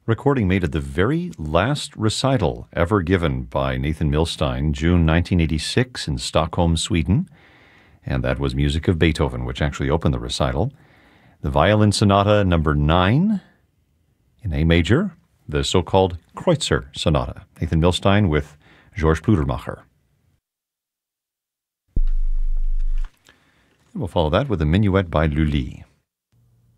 Recording made at the very last recital ever given by Nathan Milstein, June 1986 in Stockholm, Sweden. And that was music of Beethoven, which actually opened the recital. The Violin Sonata number 9 in A major, the so-called Kreutzer Sonata. Nathan Milstein with Georges Pludermacher. We'll follow that with a minuet by Lully.